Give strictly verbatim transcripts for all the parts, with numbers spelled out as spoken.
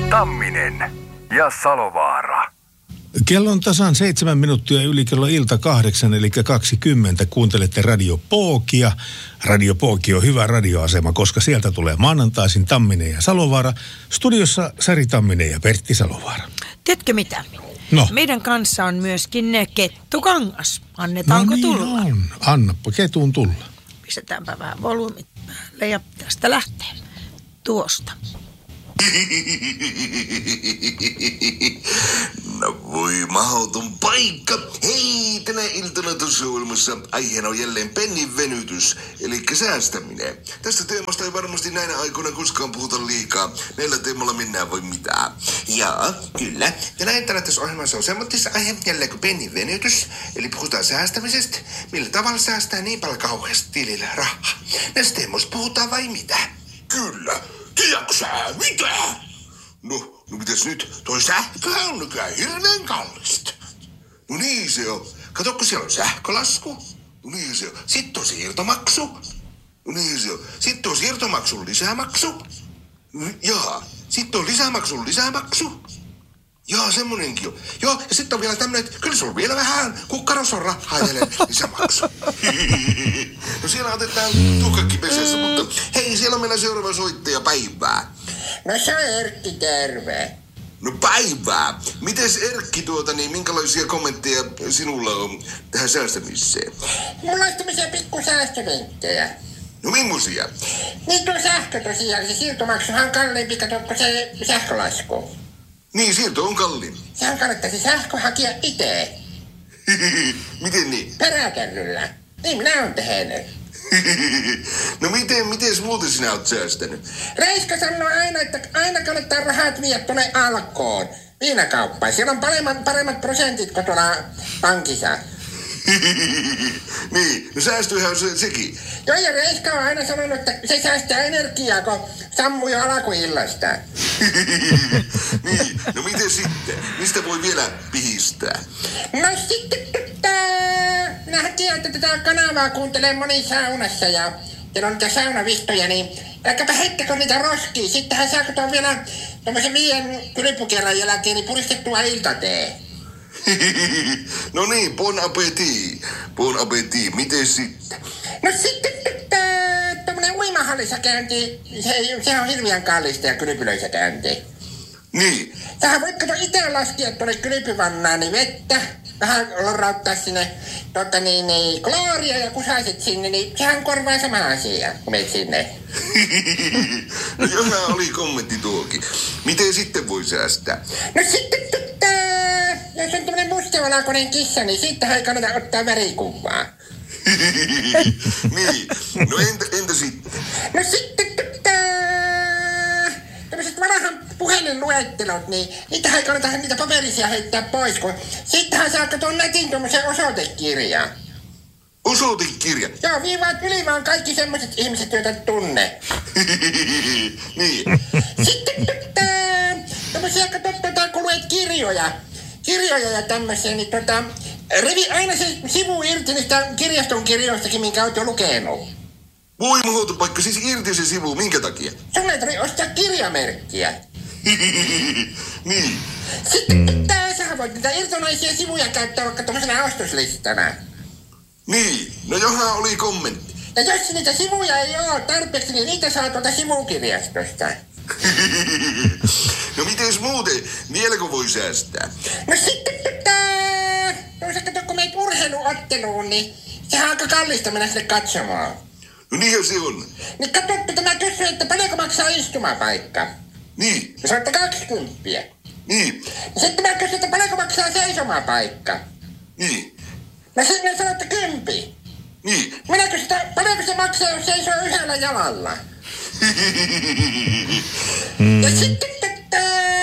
Tamminen ja Salovaara. Kello on tasan seitsemän minuuttia yli kello ilta kahdeksan, eli kaksikymmentä. Kuuntelette Radio Pookia. Radio Pooki on hyvä radioasema, koska sieltä tulee maanantaisin Tamminen ja Salovaara. Studiossa Sari Tamminen ja Pertti Salovaara. Tiedätkö mitä? No. Meidän kanssa on myöskin Kettu Kangas. Annetaanko no niin tulla? On. Annappa Ketun tulla. Pistetäänpä vähän volyymit päälle ja tästä lähtee. Tuosta. No voi mahdoton paikka. Hei, tänä iltana tuossa ohjelmassa aiheena on jälleen pennin venytys, eli säästäminen. Tästä teemasta ei varmasti näinä aikoina koskaan puhuta liikaa. Näillä teemalla mennään voi mitään. Ja kyllä, tänä iltana tässä ohjelmassa on semmoittis aihe jälleen kuin pennin venytys, eli puhutaan säästämisestä. Millä tavalla säästää niin paljon kauheasti tilillä rahaa. Näistä teemoista puhutaan vai mitä? Kyllä. Tiedätkö sä mitä? No, no mitäs nyt? Toi sähköhän on nykyään hirveän kallista. No niin se on. Katokko siellä on sähkölasku? No niin se on. Sitten on siirtomaksu. No niin se on. Sitten on siirtomaksun lisämaksu. No, jaa. Sitten on lisämaksun lisämaksu. Jaa, semmonenkin on. Joo, ja sitten on vielä tämmönen, että kyllä sulla on vielä vähän kukkarossa on rahaa jälleen lisämaksu. No siellä otetaan tuhkakki pesässä, mutta hei, siellä on meillä seuraava soittaja, päivää. No se on Erkki, terve. No päivää. Mites Erkki tuota, niin minkälaisia kommentteja sinulla on tähän säästämiseen? Mulla on tämmöisiä pikkusäästövinkkejä. No mimmosia? Niin tuo sähkö tosiaan, se siirtomaksuhan on kalliimpi, katsotko se sähkölasku. Niin, siirto on kalliin. Sehän kannattaisi sähkö hakea itse. Miten niin? Peräkärryllä. Niin minä oon tehnyt. No miten, miten muuten sinä oot säästänyt? Reiska sanoo aina, että aina kannattaa rahat viedä tuonne Alkoon. Viinakauppaan. Siellä on paremmat, paremmat prosentit kuin tuolla pankissa. Niin, no säästöhän on se, sekin. Joo, ja Reiska on aina sanonut, että se säästää energiaa, kun sammuu jo alakuillasta. Niin, no miten sitten? Mistä voi vielä pihistää? No sitten tää... Nähtiin, että tätä kanavaa kuuntelee moni saunassa ja teillä on niitä saunavihtoja, niin älkääpä heittäkö niitä roskia. Sittenhän saa katsoa vielä tommosen viien kylpykerran jälkeen niin puristettua iltatee. No niin, bon appétit. Bon appétit. Miten sitten? No sitten tää... Tommonen uimahallissa käynti, se, se on hirveän kallista ja kylpylöissä käynti. Niin. Sähän voit kato itse laskea tuonne kylpyvannaan niin vettä, vähän lorauttaa sinne tota niin, niin klooria ja kusaiset sinne, niin sehän korvaa sama asia, kun menet sinne. No johan oli kommentti tuokin. Miten sitten voi säästää? No sitten tota, jos on tämmönen mustavalkoinen kissa, niin siitähän ei kannata ottaa värikuvaa. Niin, no entä, entä sitten? No sitten tota, tämmöiset vanhan puhelinluettelot, niin niitähän ei kannata niitä paperisia heittää pois, kun siitähän saa katsoa netin tommosen osoitekirjaa. Osoitekirja? Joo, viivaat yli vaan kaikki semmoiset ihmiset, joita et tunne. Niin. Sitten tota, tommosia katsotaan, kun luet kirjoja, kirjoja ja tämmöisiä, niin tota, revi aina se sivu irti niistä kirjaston kirjoistakin, minkä oot jo lukenut. Voi mahdoton paikka, siis irti se sivu, minkä takia? Sun ei tarvitse ostaa kirjamerkkiä. Niin. Sitten tota, sähän voit niitä irtonaisia sivuja käyttää vaikka tommosena ostoslistana. Niin, no johan oli kommentti. Ja jos niitä sivuja ei ole tarpeeksi, niin niitä saa tuolta sivukirjastosta. No mites muuten? Vieläkö voi säästää? No sitten tota... No sä kato, kun meet urheiluotteluun, niin sehän on aika kallista mennä sinne katsomaan. No niinhän se on. Niin kato, että mä kysyn, että paljonko maksaa istumapaikka. Niin. Ja sanotte kaksikymppiä. Niin. Ja sitten mä kysyn, että paljonko maksaa seisomapaikka. Niin. No sitten ne sanotte kympi. Niin. Minä kysyn, että paljonko se maksaa, jos seisoo yhdellä jalalla. Mm. Ja sitten tätä...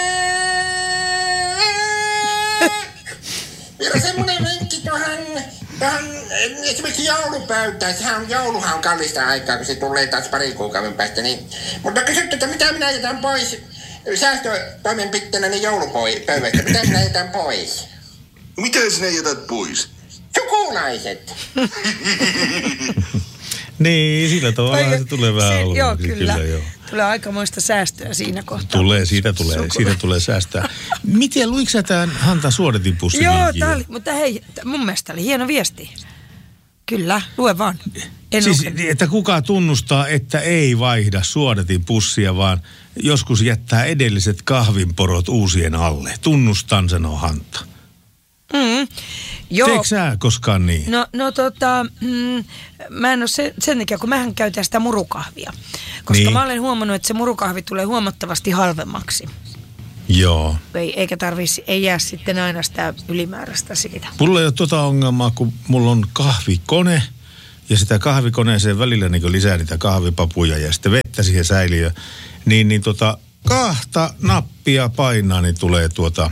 Vielä semmonen vinkki tuohon, tuohon esimerkiksi joulupöytään. Sehän on, jouluhan on kallista aikaa, kun se tulee taas pari kuukauden päästä. Niin. Mutta kysytty, että mitä minä jätän pois säästötoimenpiteenä niin joulupöydästä. Mitä minä jätän pois? No mitä sinä jätät pois? Sukulaiset. Niin, sillä tavalla se tulee vähän se, olla. Joo, kyllä. kyllä joo. Tulee aikamoista säästöä siinä kohtaa. Tulee, siitä tulee, Sukula. siitä tulee säästää. Miten, luitko sä tämän Hanta Suodatinpussin? Joo, tää oli, mutta hei, mun mielestä oli hieno viesti. Kyllä, lue vaan. En siis, lukenut. että kuka tunnustaa, että ei vaihda suodatinpussia, vaan joskus jättää edelliset kahvinporot uusien alle. Tunnustan, sanoo Hanta. Mm, joo. Teekö sä koskaan niin? No, no tota, mm, mä en ole sen, sen takia, kun mähän käytän sitä murukahvia. Koska niin. mä olen huomannut, että se murukahvi tulee huomattavasti halvemmaksi. Joo. Ei, eikä tarvitsisi, ei jää sitten aina sitä ylimääräistä siitä. Mulla ei ole tota ongelmaa, kun mulla on kahvikone ja sitä kahvikoneeseen välillä niin lisää niitä kahvipapuja ja sitten vettä siihen säiliöön. Niin, niin tota, kahta nappia painaa, niin tulee tuota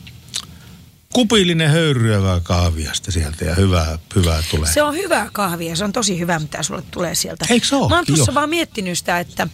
kupillinen höyryävää kahvia sitten sieltä ja hyvää, hyvää tulee. Se on hyvää kahvia, se on tosi hyvä, mitä sulle tulee sieltä. Eikö se ole? Mä oon tuossa Joo. vaan miettinyt sitä, että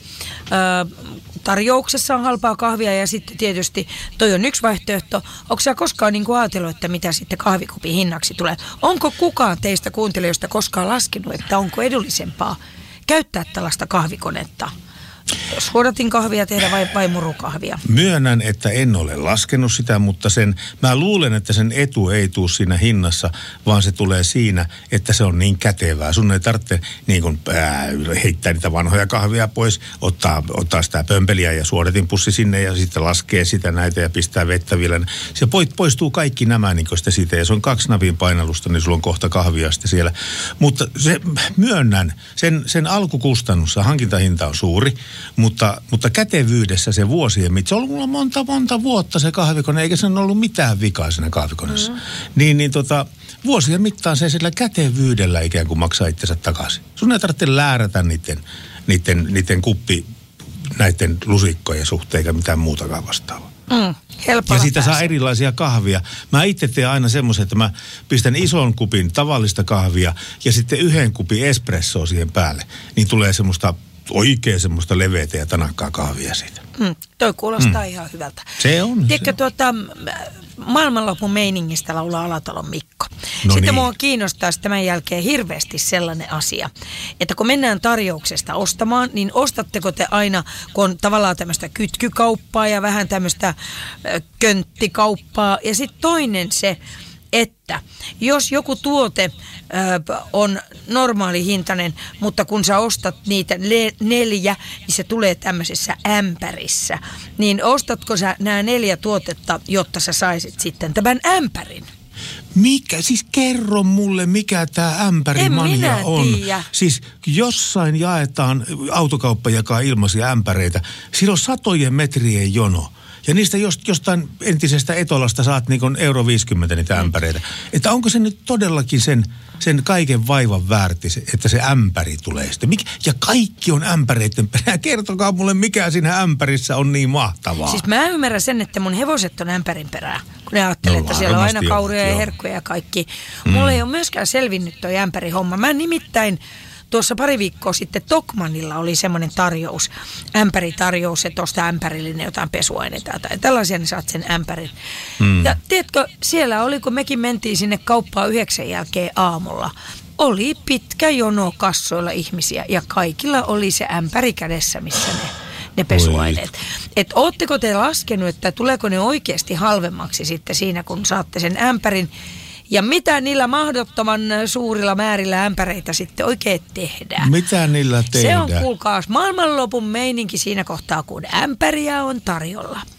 ö, tarjouksessa on halpaa kahvia ja sitten tietysti toi on yksi vaihtoehto. Onko sä koskaan niin kuin ajatellut, että mitä sitten kahvikupin hinnaksi tulee? Onko kukaan teistä kuuntelijoista koskaan laskenut, että onko edullisempaa käyttää tällaista kahvikonetta? Suodatin kahvia tehdä vai, vai murukahvia? Myönnän, että en ole laskenut sitä, mutta sen, mä luulen, että sen etu ei tule siinä hinnassa, vaan se tulee siinä, että se on niin kätevää. Sun ei tarvitse niin kuin, ää, heittää niitä vanhoja kahvia pois, ottaa, ottaa sitä pömpeliä ja suodatinpussi sinne ja sitten laskee sitä näitä ja pistää vettä vielä. Se poistuu kaikki nämä niin kuin siitä ja se on kaksi napin painallusta, niin sulla on kohta kahvia sitten siellä. Mutta se, myönnän, sen, sen alkukustannus, hankintahinta on suuri. Mutta, mutta kätevyydessä se vuosien mittaan, se on ollut mulla monta, monta vuotta se kahvikone, eikä se ole ollut mitään vikaa siinä kahvikoneessa. Mm. Niin, niin tota, vuosien mittaan se sillä kätevyydellä ikään kuin maksaa itsensä takaisin. Sun ei tarvitse läärätä niiden, niiden, niiden kuppi, näiden lusikkojen suhteen eikä mitään muutakaan vastaavaa. Mm. Ja siitä saa erilaisia kahvia. Mä itse teen aina semmoisen, että mä pistän ison kupin tavallista kahvia ja sitten yhden kupin espressoa siihen päälle. Niin tulee semmoista oikein semmoista leveätä ja tanakkaa kahvia siitä. Mm, toi kuulostaa mm. ihan hyvältä. Se on. Tiedätkö, se on. tuota, maailmanlopun meiningistä laulaa Alatalon Mikko. No Sitten niin. mua kiinnostaa tämän jälkeen hirveästi sellainen asia, että kun mennään tarjouksesta ostamaan, niin ostatteko te aina, kun on tavallaan tämmöistä kytkykauppaa ja vähän tämmöistä äh, könttikauppaa. Ja sitten toinen se, että jos joku tuote ö, on normaalihintainen, mutta kun sä ostat niitä le- neljä, niin se tulee tämmöisessä ämpärissä. Niin ostatko sä nämä neljä tuotetta, jotta sä saisit sitten tämän ämpärin? Mikä? Siis kerro mulle, mikä tämä ämpärimania on. Tiedä. Siis jossain jaetaan, autokauppa jakaa ilmaisia ämpäreitä. Siinä on satojen metrien jono. Ja niistä just, jostain entisestä Etolasta saat niin kuin euro viisikymmentä niitä ämpäreitä. Että onko se nyt todellakin sen, sen kaiken vaivan väärti, että se ämpäri tulee sitten? Mik, ja kaikki on ämpäreiden perään. Kertokaa mulle, mikä siinä ämpärissä on niin mahtavaa. Siis mä ymmärrän sen, että mun hevoset on ämpärin perään. Kun ne ajattelee, No, että siellä on aina varmasti kauria ovat, ja joo. herkkuja ja kaikki. Mulla ei ole myöskään selvinnyt toi ämpärin homma. Mä nimittäin tuossa pari viikkoa sitten Tokmanilla oli semmoinen tarjous, ämpäritarjous, että ostaa ämpärillinen jotain pesuaineita tai tällaisia, niin saat sen ämpärin. Mm. Ja tiedätkö, siellä oli, kun mekin mentiin sinne kauppaan yhdeksän jälkeen aamulla, oli pitkä jono kassoilla ihmisiä ja kaikilla oli se ämpäri kädessä, missä ne, ne pesuaineet. Että ootteko te laskenut, että tuleeko ne oikeasti halvemmaksi sitten siinä, kun saatte sen ämpärin? Ja mitä niillä mahdottoman suurilla määrillä ämpäreitä sitten oikein tehdään? Mitä niillä tehdään? Se on, kuulkaas, maailmanlopun meininki siinä kohtaa, kun ämpäriä on tarjolla.